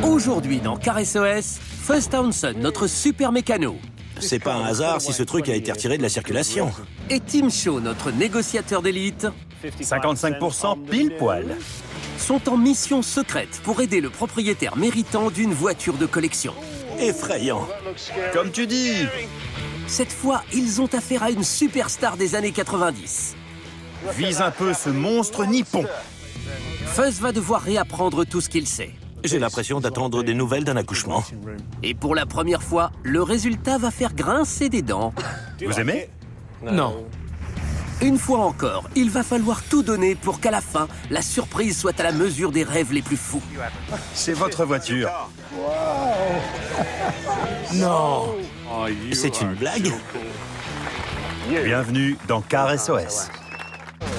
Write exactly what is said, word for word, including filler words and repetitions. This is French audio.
Aujourd'hui dans Car S O S, Fuzz Townsend, notre super mécano. C'est pas un hasard si ce truc a été retiré de la circulation. Et Tim Shaw, notre négociateur d'élite, cinquante-cinq pour cent pile poil. sont en mission secrète pour aider le propriétaire méritant d'une voiture de collection. Effrayant. Comme tu dis. Cette fois, ils ont affaire à une superstar des années quatre-vingt-dix. Vise un peu ce monstre nippon. Fuzz va devoir réapprendre tout ce qu'il sait. J'ai l'impression d'attendre des nouvelles d'un accouchement. Et pour la première fois, le résultat va faire grincer des dents. Vous aimez? Non. Une fois encore, il va falloir tout donner pour qu'à la fin, la surprise soit à la mesure des rêves les plus fous. C'est votre voiture. Non. C'est une blague? Bienvenue dans Car S O S.